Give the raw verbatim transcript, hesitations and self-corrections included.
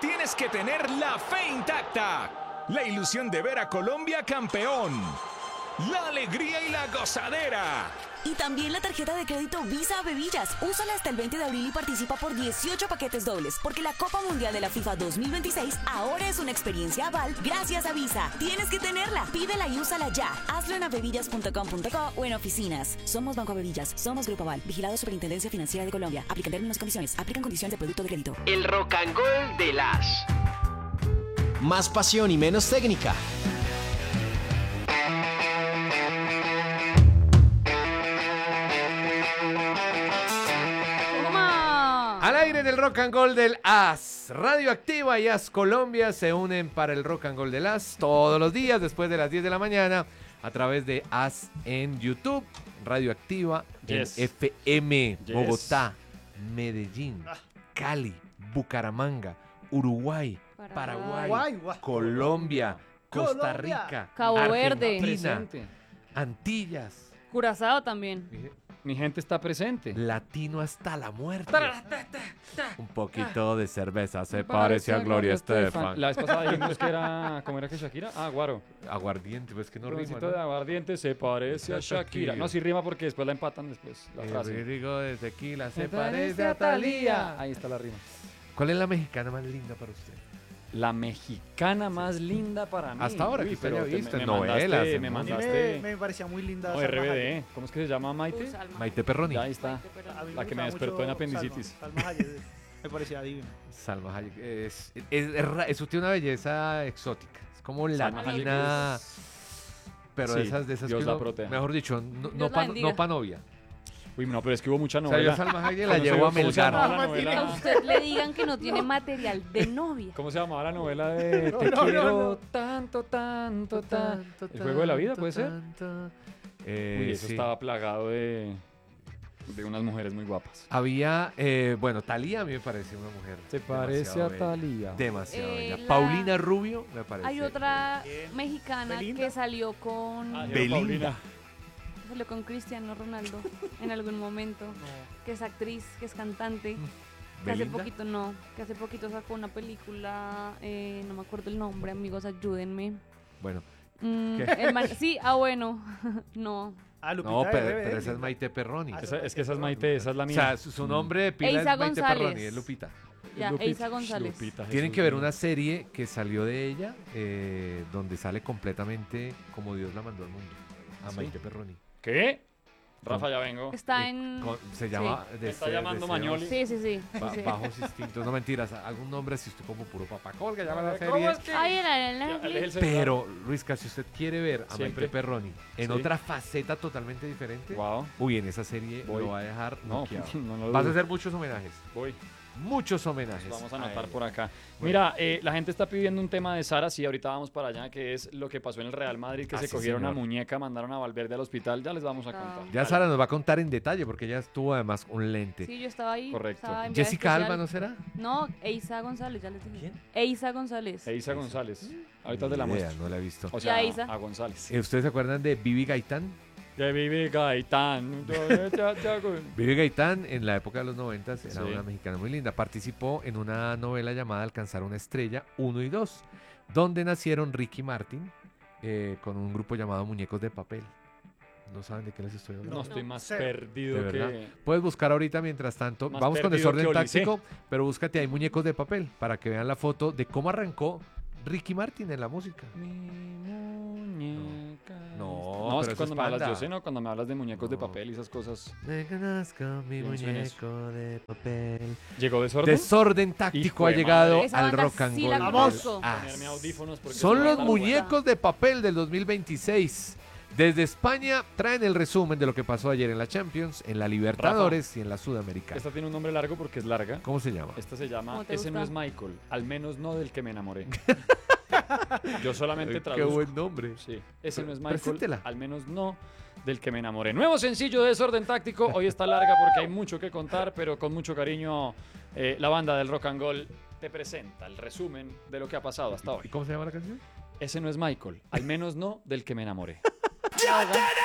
tienes que tener la fe intacta, la ilusión de ver a Colombia campeón, la alegría y la gozadera. Y también la tarjeta de crédito Visa a Bebillas. Úsala hasta el veinte de abril y participa por dieciocho paquetes dobles, porque la Copa Mundial de la FIFA dos mil veintiséis ahora es una experiencia aval gracias a Visa. Tienes que tenerla. Pídela y úsala ya. Hazlo en abebillas punto com punto co o en oficinas. Somos Banco Abebillas. Somos Grupo Aval. Vigilado Superintendencia Financiera de Colombia. Aplican términos y condiciones. Aplican condiciones de producto de crédito. El Rock and Roll de las. Más pasión y menos técnica. Al aire del Rock and Roll del A S. Radioactiva y A S Colombia se unen para el Rock and Roll del A S todos los días después de las diez de la mañana a través de A S en YouTube, Radioactiva Yes. en F M, Yes. Bogotá, Medellín, Cali, Bucaramanga, Uruguay, Paraguay, Guay, guay. Colombia, Costa Colombia. Rica, Cabo Verde. Argentina, Presente. Antillas. Curazao también. Mi gente está presente. Latino hasta la muerte. Un poquito de cerveza se parece a Gloria Estefan. La vez pasada dijimos que era... ¿Cómo era que Shakira? Ah, Guaro. Aguardiente, pues que no Un rima, trocito ¿no? de aguardiente se parece a Shakira. No, sí rima porque después la empatan después. La El frase. rico de tequila se Se parece a Thalía. Ahí está la rima. ¿Cuál es la mexicana más linda para usted? La mexicana más linda para mí. Hasta ahora, Uy, que usted pero haya te- visto me en novelas, mandaste- en Me A mí mandaste... me, me parecía muy linda. No, Salma R B D. Hayek. ¿Cómo es que se llama, Maite? Uh, Salma. Maite Perroni. Ya ahí está. Maite Perroni. A mí La que me gustaba despertó en mucho apendicitis. Salma, Salma Hayek, me parecía divina. Salma Hayek. Es, es, es, ra- eso tiene una belleza exótica. Es como Salma latina. Hayek Pero Sí, de esas, de esas Dios que la uno- proteja. mejor dicho, no, Dios no la para bendiga. no pa novia. Uy, no, pero es que hubo mucha O sea, yo novela. a Salma Hayek la ¿Cómo se- llevo a cómo se Melgar. llamaba la Ah, novela? A usted le digan que no tiene material de novia. ¿Cómo se llamaba la novela de No, Te no, quiero no, no. tanto, tanto, tanto? ¿El juego de la vida puede ser? Eh, Uy, eso sí. estaba plagado de, de unas mujeres muy guapas. Había, eh, bueno, Thalía a mí me parece una mujer. Se parece demasiado a bella. Thalía. Demasiado Eh, bella. la- Paulina Rubio me parece. Hay otra Bien. mexicana Belinda. que salió con Ah, Belinda. Paulina. salió con Cristiano Ronaldo en algún momento, que es actriz, que es cantante, que hace ¿Belinda? poquito no, que hace poquito sacó una película, eh, no me acuerdo el nombre, amigos, ayúdenme. Bueno, Mm, ¿Qué? el man- sí, ah bueno, no. Ah, Lupita no, de pero, R B D, pero esa es linda. Maite Perroni. Ah, O Esa- es que esa es Maite, esa es la mía. sea, su, su nombre de pila Eisa es Maite González. Perroni, es Lupita. Ya, Lupita. Eisa González. Lupita, Tienen Jesús que ver mío. una serie que salió de ella, eh, donde sale completamente como Dios la mandó al mundo. A ¿Sí? Maite Perroni. ¿Qué? Rafa, ya vengo. Está Y en... con- se llama... Me está llamando Deseos- Mañoli. Sí, sí, sí. Ba- sí. Bajos instintos, no mentiras, algún nombre así estoy como puro papá. ¿Cómo que llama la ¿Cómo serie? es que? Ay, era la- Ya, la- aleje el celular. Pero, Luisca, si usted quiere ver a Siempre. Maite Perroni en Sí. otra faceta totalmente diferente, Wow. uy, en esa serie Voy. lo va a dejar No, noqueado. no, no lo Vas a dudo. hacer muchos homenajes, Voy. muchos homenajes. Vamos a a anotar ella. por acá. Mira, eh, la gente está pidiendo un tema de Sara, sí, ahorita vamos para allá, que es lo que pasó en el Real Madrid, que Ah, se sí, cogieron señor. a muñeca, mandaron a Valverde al hospital, ya les vamos a Ah. contar. Ya Dale. Sara nos va a contar en detalle porque ella estuvo además un lente. Sí, yo estaba ahí. Correcto. estaba en viaje Jessica especial. Alba, ¿no será? No, Eisa González, ya les dije. ¿Quién? Eisa González. Eisa González. Ahorita te la Ni idea, muestro. no la he visto. O sea, Ya, Isa. a González. Eh, ¿Ustedes se acuerdan de Vivi Gaitán? Que vive Gaitán. Vivi Gaitán en la época de los noventas era Sí. una mexicana muy linda. Participó en una novela llamada Alcanzar una estrella uno y dos, donde nacieron Ricky Martin eh, con un grupo llamado Muñecos de Papel. ¿No saben de qué les estoy hablando? No estoy más Cero. perdido De verdad. que... Puedes buscar ahorita mientras tanto. Más Vamos con perdido desorden que Olisé. táctico, pero búscate ahí Muñecos de Papel para que vean la foto de cómo arrancó Ricky Martin en la música. Mi muñeca. No, no es pero que eso cuando es me hablas, Panda. yo sé, ¿no? Cuando me hablas de muñecos de No. papel y esas cosas. Me conozco mi Pienso en eso. muñeco de papel. ¿Llegó desorden? Desorden táctico Hijo ha de llegado madre. Esa al banda rock and sí roll. la del conozco. As. Ponerme audífonos porque Son se me los va la muñecos de papel del dos mil veintiséis. Desde España traen el resumen de lo que pasó ayer en la Champions, en la Libertadores y en la Sudamericana. Esta tiene un nombre largo porque es larga. ¿Cómo se llama? Esta se llama ¿Cómo te Ese no es gusta? Michael, al menos no del que me enamoré. Yo solamente Eh, Qué traduzco. buen nombre. Sí, ese no es Pre- Michael, preséntela. al menos no del que me enamoré. Nuevo sencillo de Desorden Táctico. Hoy está larga porque hay mucho que contar, pero con mucho cariño eh, la banda del Rock and Roll te presenta el resumen de lo que ha pasado hasta ¿Y hoy. cómo se llama la canción? Ese no es Michael, al menos no del que me enamoré.